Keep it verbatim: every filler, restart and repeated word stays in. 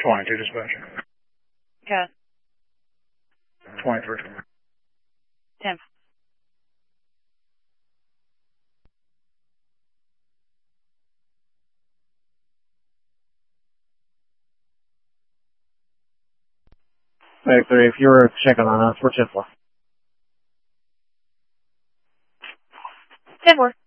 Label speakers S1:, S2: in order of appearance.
S1: twenty-two dispatcher.
S2: Okay.
S1: twenty-three.
S2: ten.
S3: Back three, if you were checking on us, we're ten four.
S2: ten four.